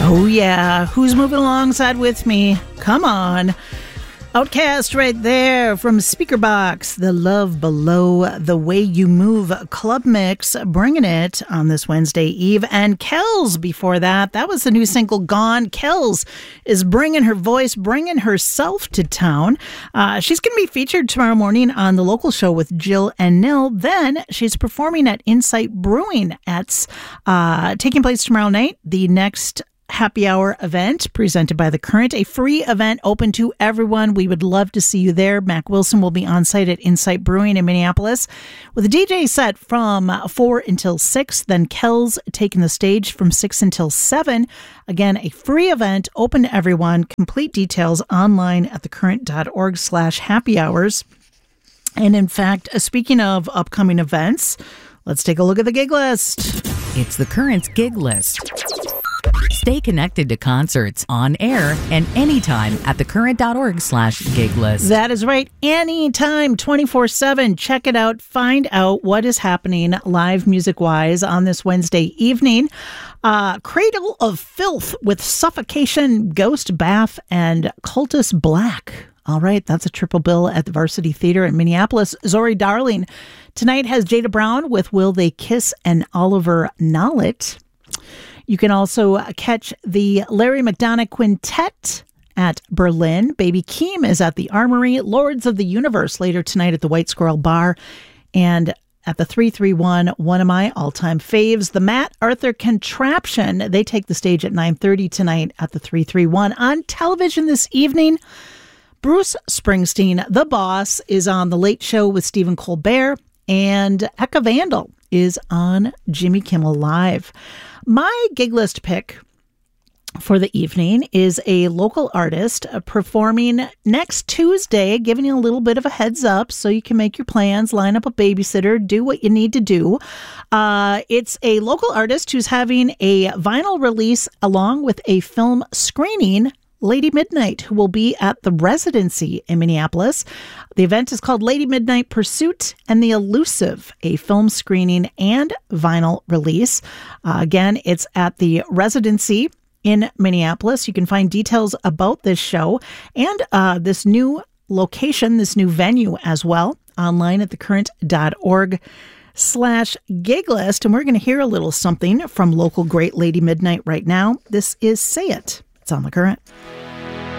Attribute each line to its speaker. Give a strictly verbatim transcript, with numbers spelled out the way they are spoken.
Speaker 1: Oh yeah, who's moving alongside with me? Come on. Outcast right there from Speaker Box, The Love Below, The Way You Move Club Mix, bringing it on this Wednesday Eve. And Kells before that, that was the new single Gone. Kells is bringing her voice, bringing herself to town. Uh, she's going to be featured tomorrow morning on the local show with Jill and Nil. Then she's performing at Insight Brewing. It's uh, taking place tomorrow night. The next happy hour event presented by The Current, a free event open to everyone. We would love to see you there. Mac Wilson will be on site at Insight Brewing in Minneapolis with a D J set from four until six. Then Kells taking the stage from six until seven. Again, a free event open to everyone. Complete details online at thecurrent.org slash happy hours. And in fact, speaking of upcoming events, let's take a look at the gig list.
Speaker 2: It's The Current's gig list. Stay connected to concerts on air and anytime at thecurrent.org slash gig list.
Speaker 1: That is right. Anytime, twenty-four seven. Check it out. Find out what is happening live music-wise on this Wednesday evening. Uh, Cradle of Filth with Suffocation, Ghost Bath, and Cultus Black. All right, that's a triple bill at the Varsity Theater in Minneapolis. Zori Darling tonight has Jada Brown with Will They Kiss and Oliver Nollet. You can also catch the Larry McDonough Quintet at Berlin. Baby Keem is at the Armory. Lords of the Universe later tonight at the White Squirrel Bar. And at the three three one, one of my all-time faves, the Matt Arthur Contraption. They take the stage at nine thirty tonight at the three three one. On television this evening, Bruce Springsteen, the boss, is on The Late Show with Stephen Colbert. And Eka Vandal is on Jimmy Kimmel Live. My gig list pick for the evening is a local artist uh, performing next Tuesday, giving you a little bit of a heads up so you can make your plans, line up a babysitter, do what you need to do. Uh, it's a local artist who's having a vinyl release along with a film screening, Lady Midnight, who will be at the Residency in Minneapolis. The event is called Lady Midnight Pursuit and the Elusive, a film screening and vinyl release. Uh, again, it's at the Residency in Minneapolis. You can find details about this show and uh, this new location, this new venue as well, online at thecurrent.org slash gig list. And we're going to hear a little something from local great Lady Midnight right now. This is Say It. It's on The Current.